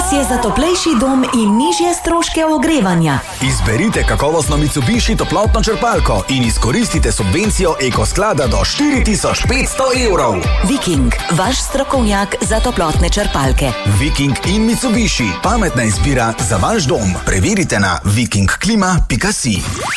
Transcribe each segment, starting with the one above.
Čas je za toplejši dom in nižje stroške ogrevanja. Izberite kakovostno Mitsubishi toplotno črpalko in izkoristite subvencijo Ekosklada do 4500 evrov. Viking, vaš strokovnjak za toplotne črpalke. Viking in Mitsubishi, pametna izbira za vaš dom. Preverite na vikingklima.si.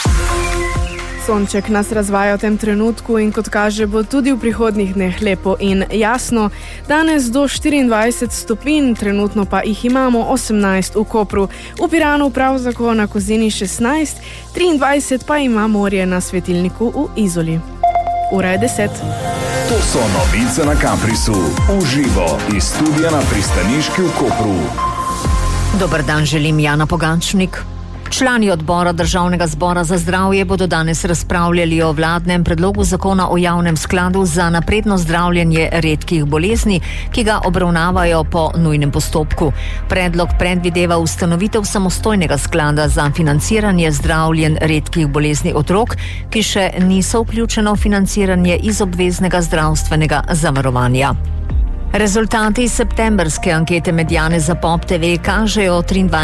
Sonček nas razvaja v tem trenutku in kot kaže bo tudi v prihodnjih dneh lepo in jasno. Danes do 24 stopinj, trenutno pa jih imamo 18 v Kopru, v Piranu prav tako na Kozini 16, 23 pa ima morje na svetilniku v Izoli. Ura je 10. To so novice na Kaprisu, uživo iz studia na pristaniški v Kopru. Dober dan, želim Jana Pogančnik. Člani odbora Državnega zbora za zdravje bodo danes razpravljali o vladnem predlogu zakona o javnem skladu za napredno zdravljenje redkih bolezni, ki ga obravnavajo po nujnem postopku. Predlog predvideva ustanovitev samostojnega sklada za financiranje zdravljenj redkih bolezni otrok, ki še niso vključeno v financiranje iz obveznega zdravstvenega zavarovanja. Rezultati septembrske ankete Mediane za Pop TV kažejo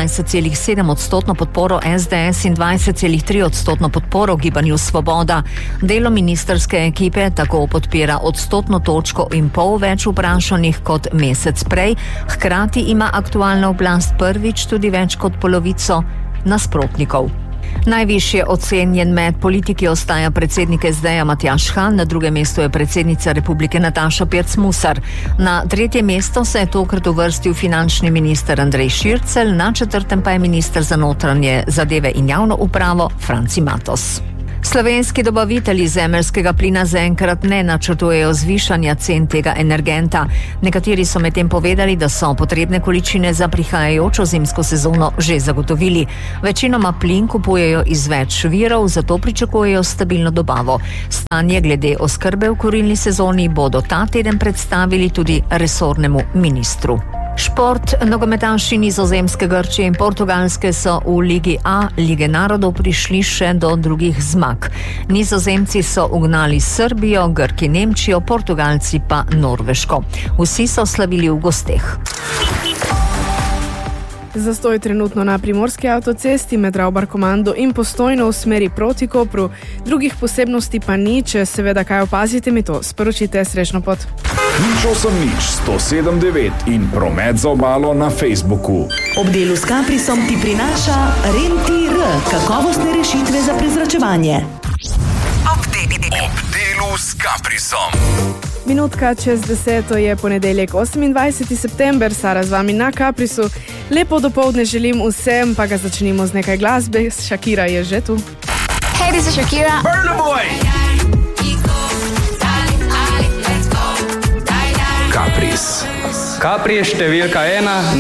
23,7% podporo SDS in 20,3% podporo Gibanju Svoboda. Delo ministrske ekipe tako podpira 1% točko in pol več vprašanih kot mesec prej, hkrati ima aktualna oblast prvič tudi več kot polovico nasprotnikov. Najvišje ocenjen med politiki ostaja predsednik SD-ja Matjaž Han, na drugem mestu je predsednica Republike Nataša Pirc Musar. Na tretje mesto se je tokrat uvrstil finančni minister Andrej Šircelj, na četrtem pa je minister za notranje zadeve in javno upravo Franci Matos. Slovenski dobavitelji zemeljskega plina zaenkrat ne načrtujejo zvišanja cen tega energenta. Nekateri so medtem povedali, da so potrebne količine za prihajajočo zimsko sezono že zagotovili. Večinoma plin kupujejo iz več virov, zato pričakujejo stabilno dobavo. Stanje glede oskrbe v kurilni sezoni bodo ta teden predstavili tudi resornemu ministru. Šport. Nogometaši Nizozemske, Grčije in Portugalske so v Ligi A Lige narodov prišli še do drugih zmag. Nizozemci so ugnali Srbijo, Grki Nemčijo, Portugalci pa Norveško. Vsi so slavili v gosteh. Zastoj trenutno na primorski avtocesti med Ravbar-Komando in Postojno v smeri proti Kopru. Drugih posebnosti pa ni, če seveda kaj opazite, mi to sporočite. Srečno pot. Nič 179 in promet za obalo na Facebooku. Ob delu s Kaprisom ti prinaša Rentir, kakovostne rešitve za prezračevanje. Ob delu s Kaprisom. Minutka čez 10 je ponedeljek, 28. september, Sara z vami na Kaprisu. Lepo dopoldne želim vsem, pa ga začnimo z nekaj glasbe. Shakira je že tu. Hey, this is Shakira. Burna Boy! Kapris. Capri je številka 1.